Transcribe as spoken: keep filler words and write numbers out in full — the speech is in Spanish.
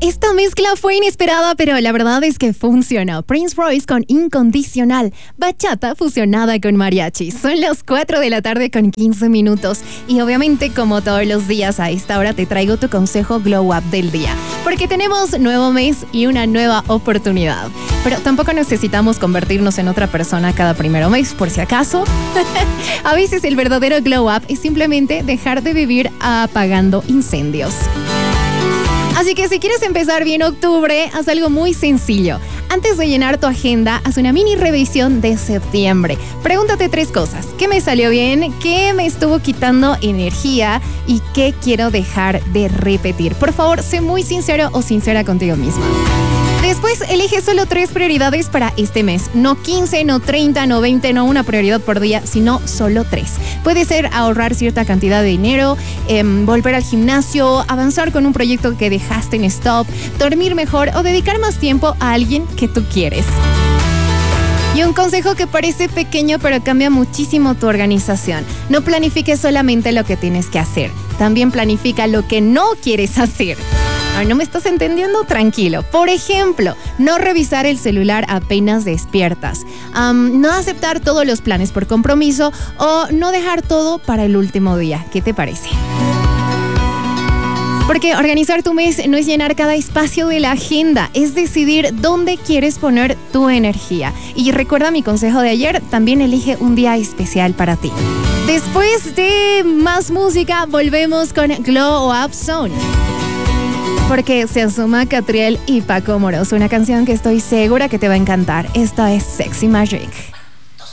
Esta mezcla fue inesperada, pero la verdad es que funcionó. Prince Royce con Incondicional, bachata fusionada con mariachi. Son las cuatro de la tarde con quince minutos. Y obviamente, como todos los días a esta hora, te traigo tu consejo Glow Up del día. Porque tenemos nuevo mes y una nueva oportunidad. Pero tampoco necesitamos convertirnos en otra persona cada primero mes, por si acaso. A veces el verdadero Glow Up es simplemente dejar de vivir apagando incendios. Así que si quieres empezar bien octubre, haz algo muy sencillo. Antes de llenar tu agenda, haz una mini revisión de septiembre. Pregúntate tres cosas. ¿Qué me salió bien? ¿Qué me estuvo quitando energía? ¿Y qué quiero dejar de repetir? Por favor, sé muy sincero o sincera contigo misma. Después, elige solo tres prioridades para este mes. No quince, no treinta, no veinte, no una prioridad por día, sino solo tres. Puede ser ahorrar cierta cantidad de dinero, eh, volver al gimnasio, avanzar con un proyecto que dejaste en stop, dormir mejor o dedicar más tiempo a alguien que tú quieres. Y un consejo que parece pequeño pero cambia muchísimo tu organización. No planifiques solamente lo que tienes que hacer. También planifica lo que no quieres hacer. ¿No me estás entendiendo? Tranquilo. Por ejemplo, no revisar el celular apenas despiertas. Um, no aceptar todos los planes por compromiso o no dejar todo para el último día. ¿Qué te parece? Porque organizar tu mes no es llenar cada espacio de la agenda, es decidir dónde quieres poner tu energía. Y recuerda mi consejo de ayer, también elige un día especial para ti. Después de más música, volvemos con Glow Up Zone. Porque se asoma Catriel y Paco Moroso, una canción que estoy segura que te va a encantar. Esta es Sexy Magic.